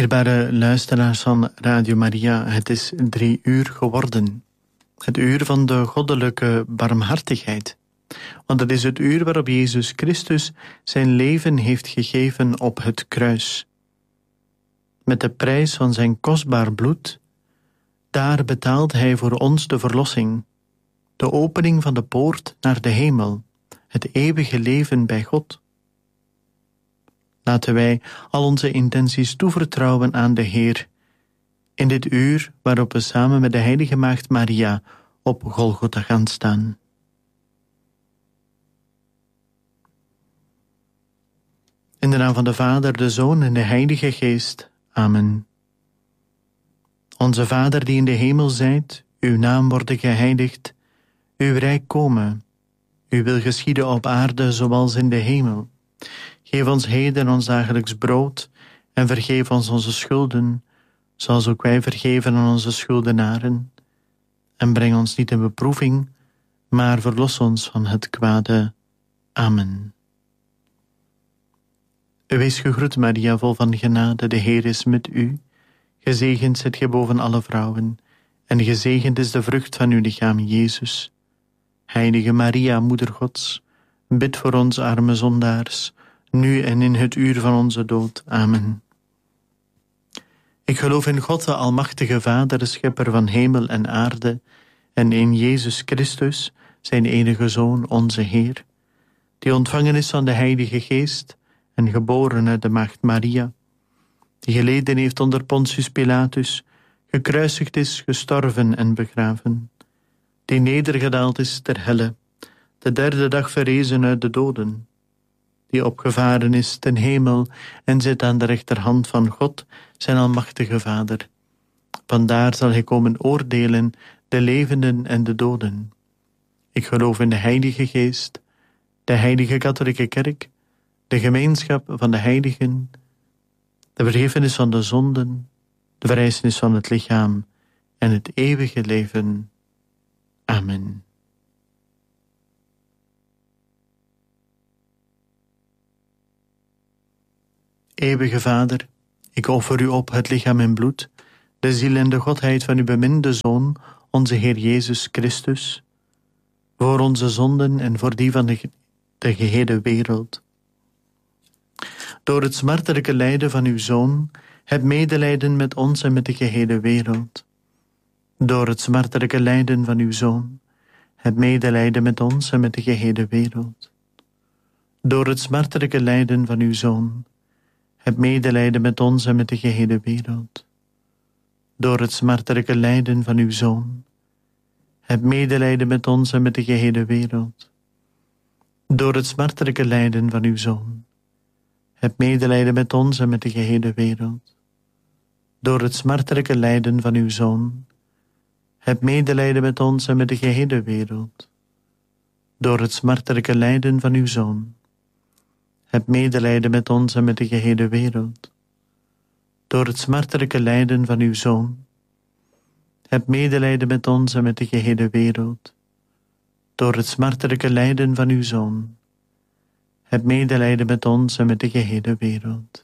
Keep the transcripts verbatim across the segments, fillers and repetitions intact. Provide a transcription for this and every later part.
Eerbare luisteraars van Radio Maria, het is drie uur geworden. Het uur van de goddelijke barmhartigheid. Want het is het uur waarop Jezus Christus zijn leven heeft gegeven op het kruis. Met de prijs van zijn kostbaar bloed, daar betaalt hij voor ons de verlossing, de opening van de poort naar de hemel, het eeuwige leven bij God. Laten wij al onze intenties toevertrouwen aan de Heer, in dit uur waarop we samen met de heilige maagd Maria op Golgotha gaan staan. In de naam van de Vader, de Zoon en de Heilige Geest. Amen. Onze Vader die in de hemel zijt, uw naam worden geheiligd, uw rijk komen, uw wil geschieden op aarde zoals in de hemel. Geef ons heden ons dagelijks brood en vergeef ons onze schulden, zoals ook wij vergeven aan onze schuldenaren. En breng ons niet in beproeving, maar verlos ons van het kwade. Amen. Wees gegroet, Maria, vol van genade, de Heer is met u. Gezegend zijt gij boven alle vrouwen, en gezegend is de vrucht van uw lichaam, Jezus. Heilige Maria, Moeder Gods, bid voor ons arme zondaars, nu en in het uur van onze dood. Amen. Ik geloof in God, de almachtige Vader, schepper van hemel en aarde, en in Jezus Christus, zijn enige Zoon, onze Heer, die ontvangen is van de Heilige Geest en geboren uit de maagd Maria, die geleden heeft onder Pontius Pilatus, gekruisigd is, gestorven en begraven, die nedergedaald is ter helle, de derde dag verrezen uit de doden, die opgevaren is ten hemel en zit aan de rechterhand van God, zijn almachtige Vader. Vandaar zal hij komen oordelen de levenden en de doden. Ik geloof in de Heilige Geest, de Heilige Katholieke Kerk, de gemeenschap van de heiligen, de vergiffenis van de zonden, de verrijzenis van het lichaam en het eeuwige leven. Amen. Eeuwige Vader, ik offer u op het lichaam en bloed, de ziel en de godheid van uw beminde Zoon, onze Heer Jezus Christus, voor onze zonden en voor die van de, ge- de gehele wereld. Door het smartelijke lijden van uw Zoon, heb medelijden met ons en met de gehele wereld. Door het smartelijke lijden van uw Zoon, heb medelijden met ons en met de gehele wereld. Door het smartelijke lijden van uw Zoon, heb medelijden met ons en met de gehele wereld. Door het smartelijke lijden van uw Zoon, heb medelijden met ons en met de gehele wereld. Door het smartelijke lijden van uw Zoon, heb medelijden met ons en met de gehele wereld. Door het smartelijke lijden van uw Zoon, heb medelijden met ons en met de gehele wereld. Door het smartelijke lijden van uw Zoon, heb medelijden met ons en met de gehele wereld. Door het smartelijke lijden van uw Zoon, heb medelijden met ons en met de gehele wereld. Door het smartelijke lijden van uw Zoon, heb medelijden met ons en met de gehele wereld.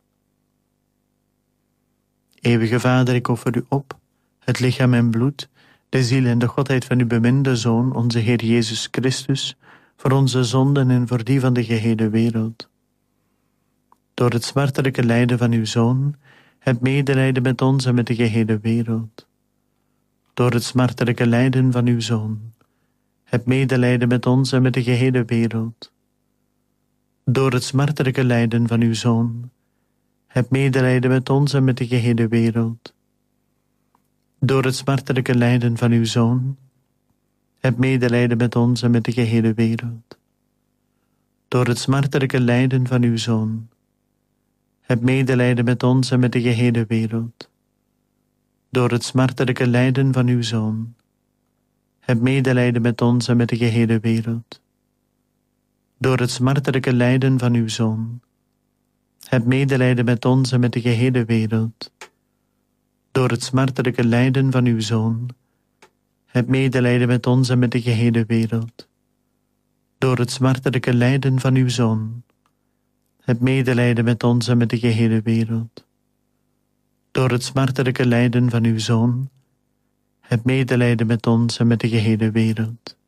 Eeuwige Vader, ik offer u op, het lichaam en bloed, de ziel en de godheid van uw beminde Zoon, onze Heer Jezus Christus, voor onze zonden en voor die van de gehele wereld. Door het smartelijke lijden van uw Zoon, heb medelijden met ons en met de gehele wereld. Door het smartelijke lijden van uw Zoon, heb medelijden met ons en met de gehele wereld. Door het smartelijke lijden van uw Zoon, heb medelijden met ons en met de gehele wereld. Door het smartelijke lijden van uw Zoon, heb medelijden met ons en met de gehele wereld. Door het smartelijke lijden van uw Zoon, heb medelijden met ons en met de gehele wereld. Door het smartelijke lijden van uw Zoon, heb medelijden met ons en met de gehele wereld. Door het smartelijke lijden van uw Zoon, heb medelijden met ons en met de gehele wereld. Door het smartelijke lijden van uw Zoon, heb medelijden met ons en met de gehele wereld. Door het smartelijke lijden van uw Zoon, heb medelijden met ons en met de gehele wereld. door het smartelijke lijden van uw Zoon, heb medelijden met ons en met de gehele wereld.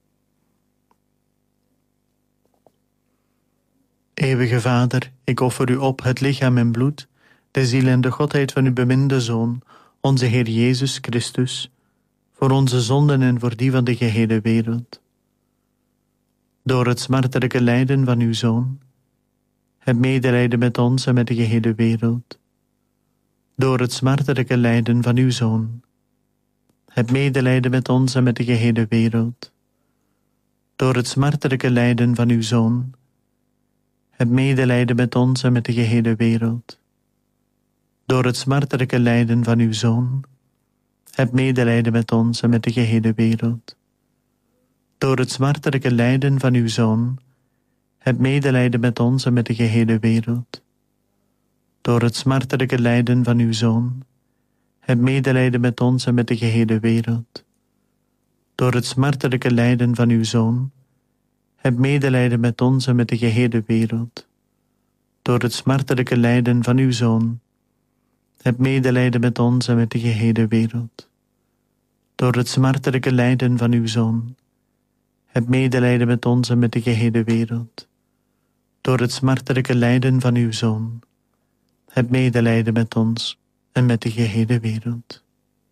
Eeuwige Vader, ik offer u op het lichaam en bloed, de ziel en de godheid van uw beminde Zoon, onze Heer Jezus Christus, voor onze zonden en voor die van de gehele wereld. Door het smartelijke lijden van uw Zoon, heb medelijden met ons en met de gehele wereld. Door het smartelijke lijden van uw Zoon, heb medelijden met ons en met de gehele wereld. Door het smartelijke lijden van uw Zoon, heb medelijden met ons en met de gehele wereld. Door het smartelijke lijden van uw Zoon, heb medelijden met ons en met de gehele wereld. Door het smartelijke lijden van uw Zoon, heb medelijden met ons en met de gehele wereld. Door het smartelijke lijden van uw Zoon, heb medelijden met ons en met de gehele wereld. Door het smartelijke lijden van uw Zoon, heb medelijden met ons en met de gehele wereld. Door het smartelijke lijden van uw Zoon, heb medelijden met ons en met de gehele wereld. Door het smartelijke lijden van uw Zoon, heb medelijden met ons en met de gehele wereld. Door het smartelijke lijden van uw Zoon, heb medelijden met ons en met de gehele wereld.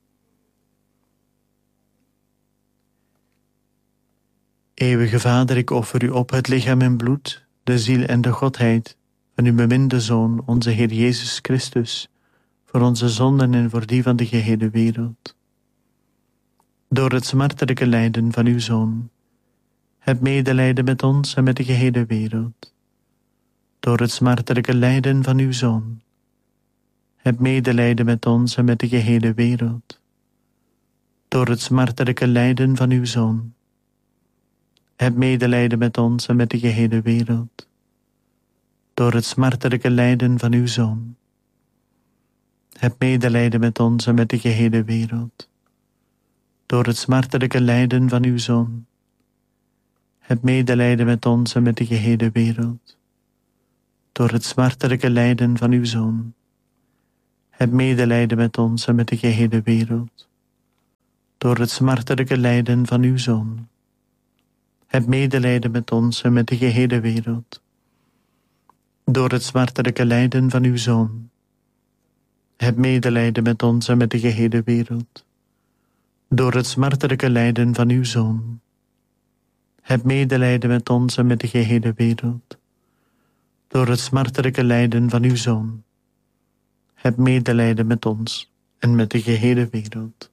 Eeuwige Vader, ik offer u op het lichaam en bloed, de ziel en de godheid van uw beminde Zoon, onze Heer Jezus Christus, voor onze zonden en voor die van de gehele wereld. Door het smartelijke lijden van uw Zoon, heb medelijden met ons en met de gehele wereld. Door het smartelijke lijden van uw Zoon, heb medelijden met ons en met de gehele wereld. Door het smartelijke lijden van uw Zoon, heb medelijden met ons en met de gehele wereld. Door het smartelijke lijden van uw Zoon, heb medelijden met ons en met de gehele wereld. Door het smartelijke lijden van uw Zoon, heb medelijden met ons en met de gehele wereld. Door het smartelijke lijden van uw Zoon, heb medelijden met ons en met de gehele wereld. Door het smartelijke lijden van uw Zoon, heb medelijden met ons en met de gehele wereld. Door het smartelijke lijden van uw Zoon, heb medelijden met ons en met de gehele wereld. Door het smartelijke lijden van uw Zoon, heb medelijden met ons en met de gehele wereld. Door het smartelijke lijden van uw Zoon, heb medelijden met ons en met de gehele wereld.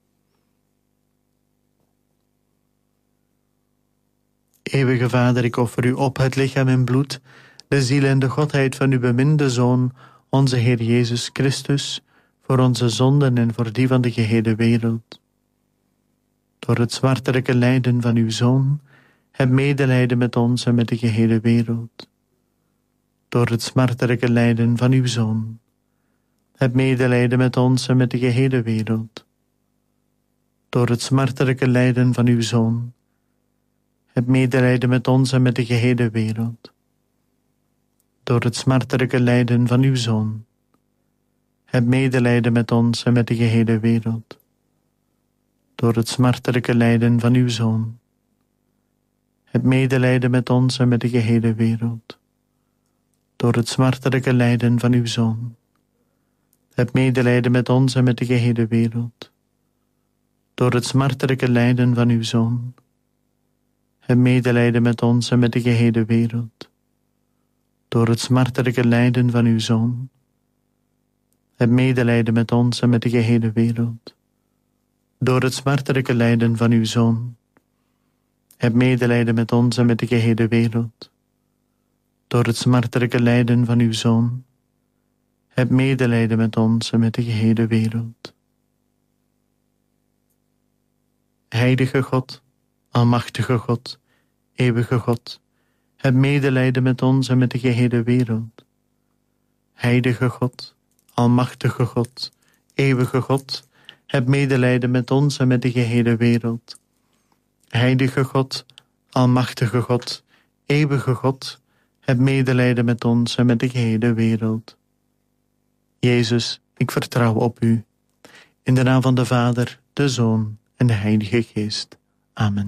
Eeuwige Vader, ik offer u op het lichaam en bloed, de ziel en de godheid van uw beminde Zoon, onze Heer Jezus Christus, voor onze zonden en voor die van de gehele wereld. Door het smartelijke lijden van uw Zoon, heb medelijden met ons en met de gehele wereld. Door het smartelijke lijden van uw Zoon, heb medelijden met ons en met de gehele wereld. Door het smartelijke lijden van uw Zoon, heb medelijden met ons en met de gehele wereld. Door het smartelijke lijden van uw Zoon, heb medelijden met ons en met de gehele wereld. Door het smartelijke lijden van uw Zoon, heb medelijden met ons en met de gehele wereld. Door het smartelijke lijden van uw Zoon, heb medelijden met ons en met de gehele wereld. Door het smartelijke lijden van uw Zoon, heb medelijden met ons en met de gehele wereld. Door het smartelijke lijden van uw Zoon, heb medelijden met ons en met de gehele wereld. Door het smartelijke lijden van uw Zoon, heb medelijden met ons en met de gehele wereld. Door het smartelijke lijden van uw Zoon, heb medelijden met ons en met de gehele wereld. Heilige God, almachtige God, eeuwige God, heb medelijden met ons en met de gehele wereld. Heilige God, almachtige God, eeuwige God, heb medelijden met ons en met de gehele wereld. Heilige God, almachtige God, eeuwige God, heb medelijden met ons en met de gehele wereld. Jezus, ik vertrouw op u. In de naam van de Vader, de Zoon en de Heilige Geest. Amen.